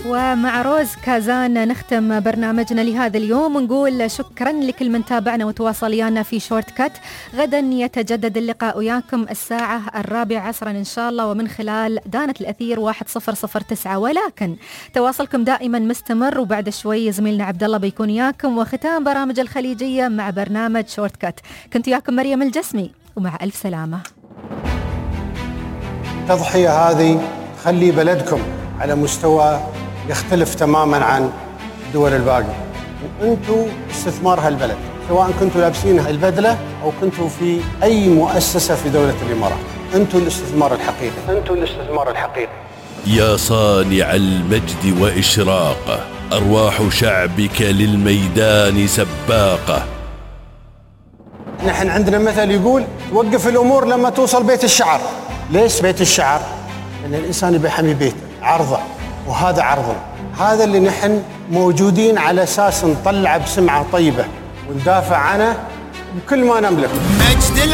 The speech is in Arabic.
ومع روز كازان نختم برنامجنا لهذا اليوم ونقول شكرا لكل من تابعنا وتواصل ويانا في شورت كات. غدا يتجدد اللقاء وياكم الساعة 4 عصرا إن شاء الله، ومن خلال دانة الأثير 1009، ولكن تواصلكم دائما مستمر، وبعد شوي زميلنا عبد الله بيكون ياكم، وختام برامج الخليجية مع برنامج شورت كات. كنت ياكم مريم الجسمي، ومع ألف سلامة. التضحية هذه تخلي بلدكم على مستوى يختلف تماما عن الدول الباقي، وانتم استثمار هالبلد، سواء كنتوا لابسين البدلة او كنتوا في اي مؤسسة في دولة الامارات. انتم الاستثمار الحقيقي، انتم الاستثمار الحقيقي. يا صانع المجد وإشراقه، أرواح شعبك للميدان سباقة. نحن عندنا مثل يقول توقف الامور لما توصل بيت الشعر. ليش بيت الشعر؟ لأن الإنسان يبي يحمي بيته، عرضه، وهذا عرضنا. هذا اللي نحن موجودين على أساس نطلع بسمعة طيبة وندافع عنه بكل ما نملك. مجد